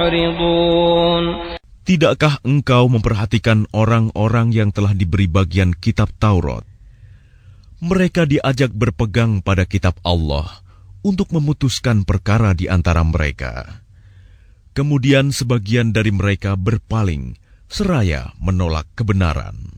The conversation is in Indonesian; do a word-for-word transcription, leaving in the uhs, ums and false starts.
Tidakkah engkau memperhatikan orang-orang yang telah diberi bagian kitab Taurat? Mereka diajak berpegang pada kitab Allah untuk memutuskan perkara di antara mereka. Kemudian sebagian dari mereka berpaling seraya menolak kebenaran.